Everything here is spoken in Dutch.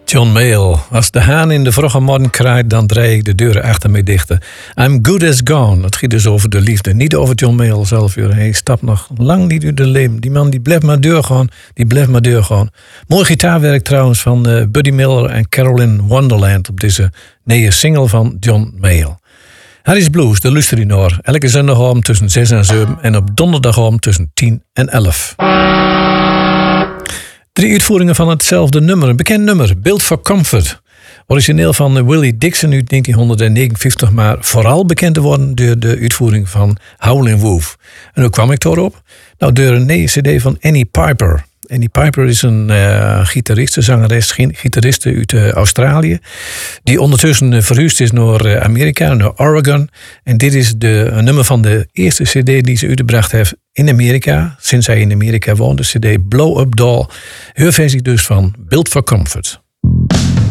John Mayall. Als de haan in de vroege morgen kraait, dan draai ik de deuren achter mij dicht. I'm good as gone. Het gaat dus over de liefde. Niet over John Mayall zelf. Hij stapt nog lang niet uit de leven. Die man die blijft maar doorgaan. Mooi gitaarwerk trouwens van Buddy Miller en Carolyn Wonderland op deze nieuwe single van John Mayall. Harry's Blues, de luister je naar. Elke zondagavond tussen 6 en 7 en op donderdagavond tussen 10 en 11. 3 uitvoeringen van hetzelfde nummer. Een bekend nummer, Built for Comfort. Origineel van Willie Dixon uit 1959, maar vooral bekend te worden door de uitvoering van Howlin' Wolf. En hoe kwam ik daarop? Nou, door een nieuwe cd van Annie Piper. Annie Piper is een gitariste uit Australië, die ondertussen verhuisd is naar Amerika, naar Oregon. En dit is een nummer van de eerste cd die ze uitgebracht heeft in Amerika, sinds hij in Amerika woont, de cd Blow Up Doll. Haar versie dus van Built for Comfort.